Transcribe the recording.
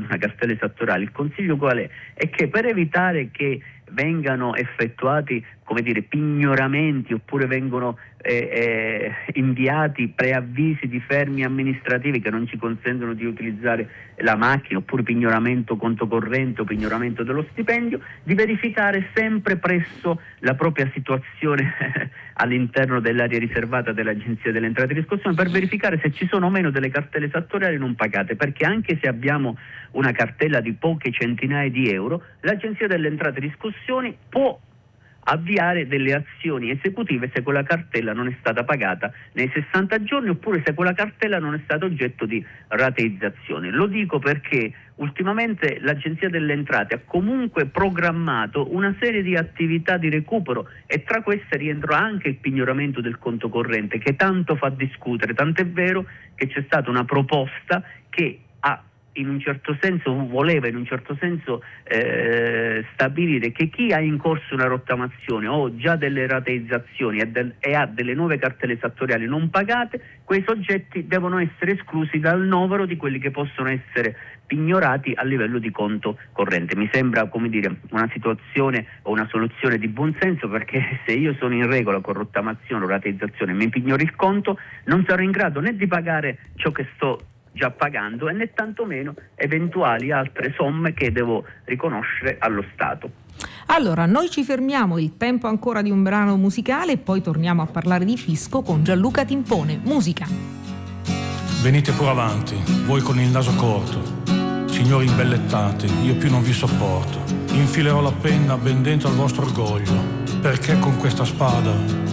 una cartella esattoriale. Il consiglio qual è? È che per evitare che vengano effettuati, come dire, pignoramenti, oppure vengono inviati preavvisi di fermi amministrativi che non ci consentono di utilizzare la macchina, oppure pignoramento conto corrente o pignoramento dello stipendio, di verificare sempre presso la propria situazione all'interno dell'area riservata dell'Agenzia delle Entrate e Riscossione, per verificare se ci sono o meno delle cartelle esattoriali non pagate, perché anche se abbiamo una cartella di poche centinaia di euro, l'Agenzia delle Entrate e Riscossioni può avviare delle azioni esecutive se quella cartella non è stata pagata nei 60 giorni, oppure se quella cartella non è stata oggetto di rateizzazione. Lo dico perché ultimamente l'Agenzia delle Entrate ha comunque programmato una serie di attività di recupero, e tra queste rientra anche il pignoramento del conto corrente, che tanto fa discutere, tant'è vero che c'è stata una proposta che voleva in un certo senso stabilire che chi ha in corso una rottamazione o già delle rateizzazioni e ha delle nuove cartelle esattoriali non pagate, quei soggetti devono essere esclusi dal novero di quelli che possono essere pignorati a livello di conto corrente. Mi sembra, come dire, una situazione o una soluzione di buon senso, perché se io sono in regola con rottamazione o rateizzazione e mi pignori il conto, non sarò in grado né di pagare ciò che sto già pagando, e né tantomeno eventuali altre somme che devo riconoscere allo Stato. Allora, noi ci fermiamo, il tempo ancora di un brano musicale, e poi torniamo a parlare di fisco con Gianluca Timpone. Musica. Venite pure avanti, voi con il naso corto, signori imbellettati, io più non vi sopporto. Infilerò la penna ben dentro al vostro orgoglio, perché con questa spada